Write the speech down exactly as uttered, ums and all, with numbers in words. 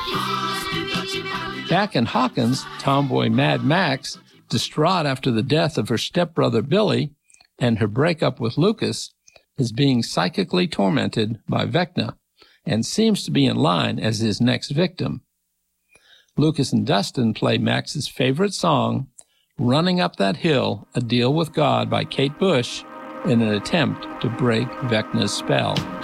Back in Hawkins, tomboy Mad Max, distraught after the death of her stepbrother Billy and her breakup with Lucas, is being psychically tormented by Vecna and seems to be in line as his next victim. Lucas and Dustin play Max's favorite song, Running Up That Hill, A Deal with God by Kate Bush, in an attempt to break Vecna's spell.